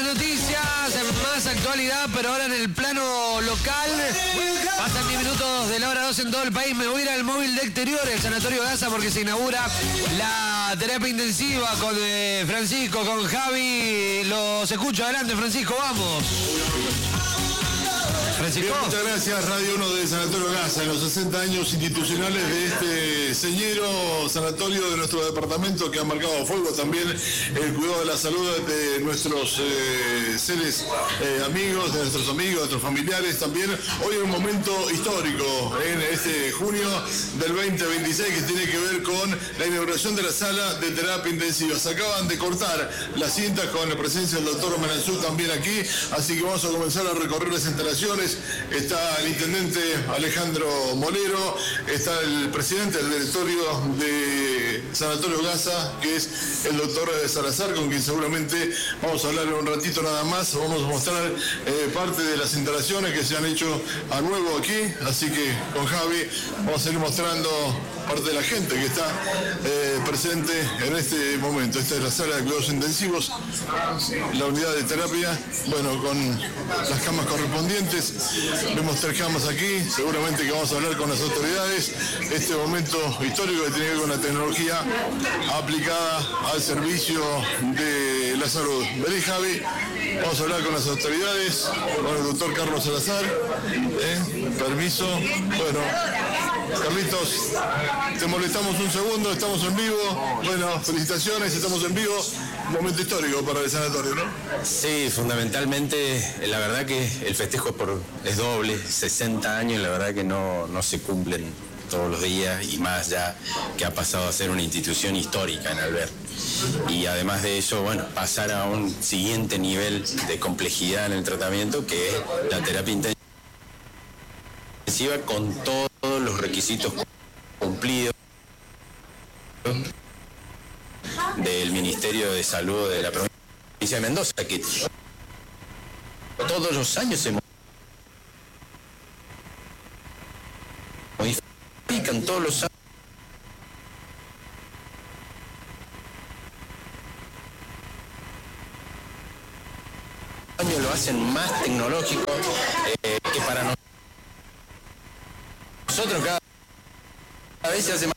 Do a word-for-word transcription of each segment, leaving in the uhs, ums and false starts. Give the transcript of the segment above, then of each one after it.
noticias, más actualidad, pero ahora en el plano local. Pasan diez minutos de la hora dos en todo el país. Me voy a ir al móvil de exterior, el Sanatorio Gaza, porque se inaugura la terapia intensiva con eh, Francisco, con Javi. Los escucho. Adelante, Francisco, vamos. Bien, muchas gracias, Radio uno de Sanatorio Gaza, en los sesenta años institucionales de este señero sanatorio de nuestro departamento que ha marcado fuego también el cuidado de la salud de nuestros eh, seres eh, amigos, de nuestros amigos, de nuestros familiares también. Hoy es un momento histórico en este junio del veinte veintiséis que tiene que ver con la inauguración de la sala de terapia intensiva. Se acaban de cortar las cintas con la presencia del doctor Menazú también aquí, así que vamos a comenzar a recorrer las instalaciones. Está el intendente Alejandro Molero, está el presidente del directorio de Sanatorio Gaza, que es el doctor Salazar, con quien seguramente vamos a hablar un ratito nada más. Vamos a mostrar eh, parte de las instalaciones que se han hecho a nuevo aquí, así que con Javi vamos a ir mostrando parte de la gente que está eh, presente en este momento. Esta es la sala de cuidados intensivos, la unidad de terapia, bueno, con las camas correspondientes. Vemos tres camas aquí, seguramente que vamos a hablar con las autoridades. Este momento histórico que tiene que ver con la tecnología aplicada al servicio de la salud. Vení, Javi, vamos a hablar con las autoridades, con el doctor Carlos Salazar. ¿Eh? Permiso. Bueno, Carlitos, te molestamos un segundo, estamos en vivo. Bueno, felicitaciones, estamos en vivo. Un momento histórico para el sanatorio, ¿no? Sí, fundamentalmente, la verdad que el festejo es, por, es doble, sesenta años, la verdad que no, no se cumplen todos los días, y más ya que ha pasado a ser una institución histórica en Alvear. Y además de eso, bueno, pasar a un siguiente nivel de complejidad en el tratamiento, que es la terapia intensiva con todos los requisitos cumplidos del Ministerio de Salud de la provincia de Mendoza, que todos los años se modifican, todos los años lo hacen más tecnológico, eh, que para nosotros cada, cada vez se hace más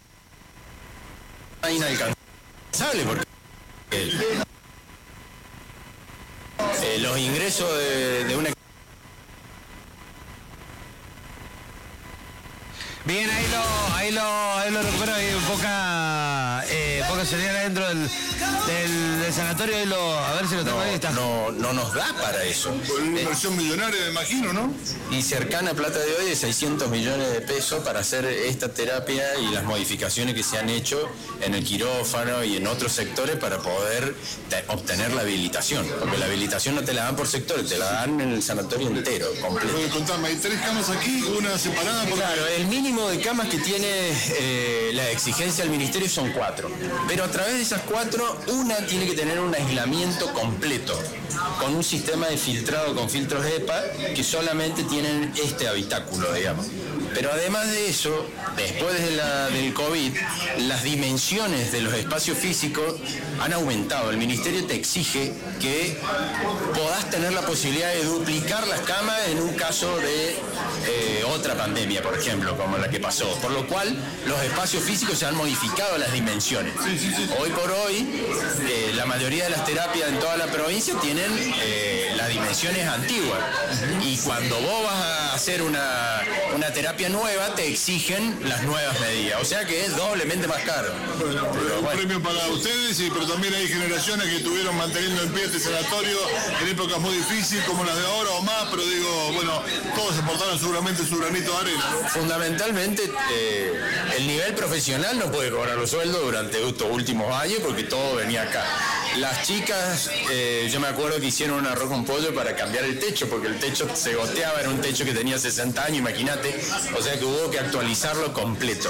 inalcanzable, porque eh, eh, los ingresos de, de una... Bien, ahí lo, ahí lo, ahí lo recupero, hay poca, eh, poca señal adentro del, del, del sanatorio, ahí lo, a ver si lo tengo no, ahí, está. No, no nos da para eso. Con una inversión millonaria, me imagino, ¿no? Y cercana a plata de hoy de seiscientos millones de pesos para hacer esta terapia y las modificaciones que se han hecho en el quirófano y en otros sectores para poder te, obtener la habilitación. Porque la habilitación no te la dan por sectores, te la dan en el sanatorio entero, completo. Contame, hay tres camas aquí, una separada por... Claro, el mínimo de camas que tiene eh, la exigencia del ministerio son cuatro, pero a través de esas cuatro, una tiene que tener un aislamiento completo, con un sistema de filtrado con filtros E P A que solamente tienen este habitáculo, digamos. Pero además de eso, después de la, del COVID, las dimensiones de los espacios físicos han aumentado. El ministerio te exige que podás tener la posibilidad de duplicar las camas en un caso de eh, otra pandemia, por ejemplo, como la que pasó. Por lo cual, los espacios físicos se han modificado las dimensiones. Sí, sí, sí. Hoy por hoy, eh, la mayoría de las terapias en toda la provincia tienen eh, las dimensiones antiguas. Y cuando vos vas a hacer una, una terapia nueva, te exigen las nuevas medidas. O sea que es doblemente más caro. Bueno, pero un bueno. premio para ustedes, y, pero también hay generaciones que estuvieron manteniendo en pie este sanatorio en épocas muy difíciles como las de ahora o más, pero digo, bueno, todos aportaron seguramente su granito de arena, ¿no? Fundamentalmente, eh, el nivel profesional no puede cobrar los sueldos durante estos últimos años porque todo venía acá. Las chicas, eh, yo me acuerdo que hicieron un arroz con pollo para cambiar el techo, porque el techo se goteaba, era un techo que tenía sesenta años, imagínate, o sea que hubo que actualizarlo completo.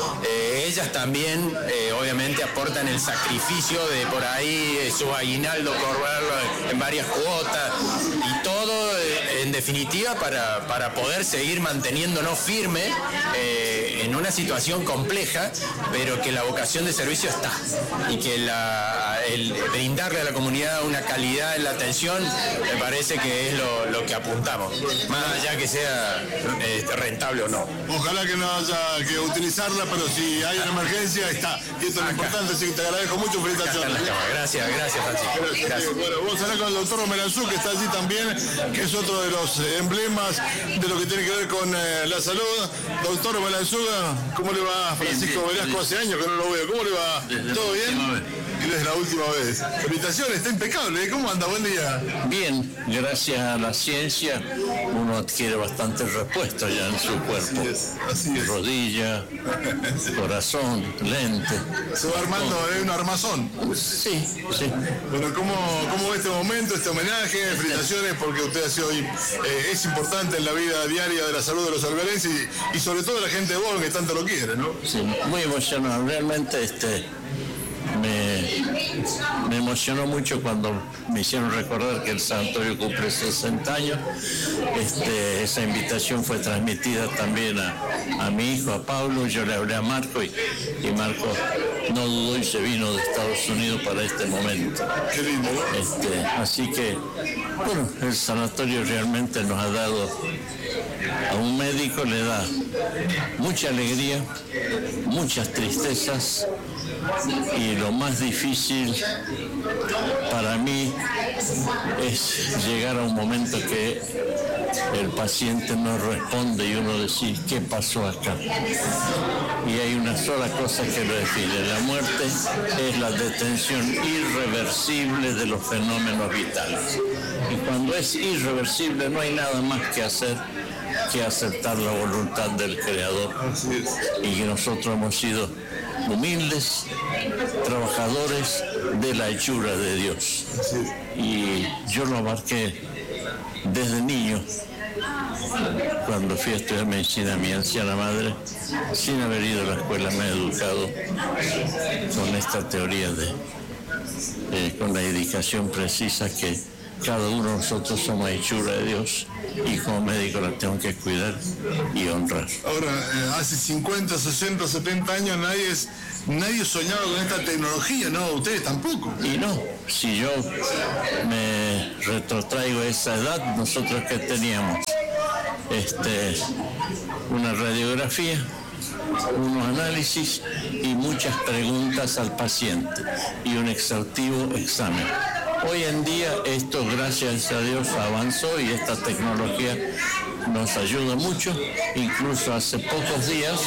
Eh, ellas también, eh, obviamente, aportan el sacrificio de por ahí eh, su aguinaldo, cobrarlo en varias cuotas, y todo eh, en definitiva para, para poder seguir manteniéndonos firmes eh, en una situación compleja, pero que la vocación de servicio está, y que la, el brindarle a la comunidad una calidad en la atención me parece que es lo, lo que apuntamos, más allá que sea eh, rentable o no. Ojalá que no haya que utilizarla, pero si hay una emergencia, está. Y esto es lo importante, así que te agradezco mucho, felicitaciones. Gracias, gracias, Francisco. Gracias. Gracias. Bueno, vos hablar con el doctor Romelanzú, que está allí también, que es otro de los emblemas de lo que tiene que ver con eh, la salud. Doctor Romelanzú, ¿cómo le va? Francisco bien, Velasco, hace años que no lo veo. ¿Cómo le va? Desde ¿todo bien? Y desde la última vez. Felicitaciones, está impecable. ¿Cómo anda? Buen día. Bien, gracias a la ciencia uno adquiere bastantes repuestos ya en su cuerpo. Así es, así es. Rodilla, corazón, lente. Se va armando, es un armazón. Sí, sí. Bueno, ¿cómo, cómo ve este momento, este homenaje? Felicitaciones porque usted ha sido, eh, es importante en la vida diaria de la salud de los alberenses y, y sobre todo la gente de Boron que tanto lo quiere, ¿no? Sí, muy emocionado. Realmente este me, me emocionó mucho cuando me hicieron recordar que el sanatorio cumple sesenta años. Este, esa invitación fue transmitida también a, a mi hijo, a Pablo. Yo le hablé a Marco y, y Marco no dudó y se vino de Estados Unidos para este momento. Qué lindo, ¿no? Este, así que, bueno, el sanatorio realmente nos ha dado, a un médico le da mucha alegría, muchas tristezas, y lo más difícil para mí es llegar a un momento que el paciente no responde y uno decir ¿qué pasó acá? Y hay una sola cosa que lo define: la muerte es la detención irreversible de los fenómenos vitales, y cuando es irreversible no hay nada más que hacer que aceptar la voluntad del Creador, y que nosotros hemos sido humildes trabajadores de la hechura de Dios, y yo lo abarqué desde niño cuando fui a estudiar medicina a mi anciana madre. Sin haber ido a la escuela me he educado con esta teoría de eh, con la dedicación precisa que cada uno de nosotros somos hechura de Dios, y como médico la tengo que cuidar y honrar. Ahora, eh, hace cincuenta, sesenta, setenta años nadie es, nadie soñaba con esta tecnología, ¿no? Ustedes tampoco. Y no, si yo me retrotraigo a esa edad, nosotros que teníamos este, una radiografía, unos análisis y muchas preguntas al paciente y un exhaustivo examen. Hoy en día esto, gracias a Dios, avanzó y esta tecnología nos ayuda mucho. Incluso hace pocos días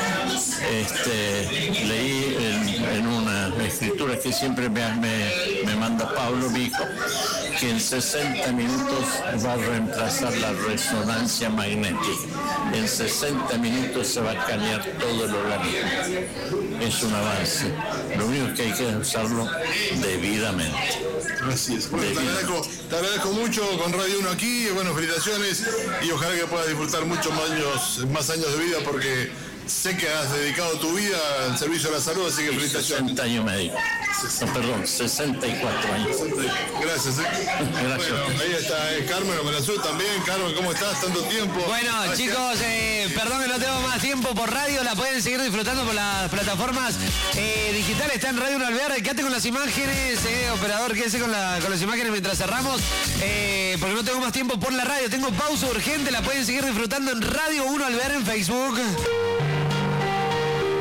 este, leí en, en una escritura que siempre me, me, me manda Pablo, mi hijo, que en sesenta minutos va a reemplazar la resonancia magnética. En sesenta minutos se va a escanear todo el organismo. Es un avance. Lo único que hay que usarlo debidamente. Así es. Bueno, te agradezco, te agradezco mucho con Radio uno aquí. Bueno, felicitaciones y ojalá que puedas disfrutar muchos más años, más años de vida, porque sé que has dedicado tu vida al servicio de la salud, así que felicitaciones. sesenta años médico. No, perdón, sesenta y cuatro años. Gracias. ¿eh? Gracias. Bueno, ahí está eh, Carmen Romelanzú también. Carmen, ¿cómo estás? Tanto tiempo. Bueno, Gracias. chicos, eh, perdón que no tengo más tiempo por radio, la pueden seguir disfrutando por las plataformas eh, digitales. Está en Radio uno Alvear. Quédate con las imágenes, eh, operador, quédese con, la, con las imágenes mientras cerramos, eh, porque no tengo más tiempo por la radio. Tengo pausa urgente, la pueden seguir disfrutando en Radio uno Alvear en Facebook.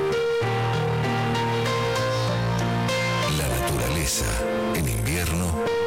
En invierno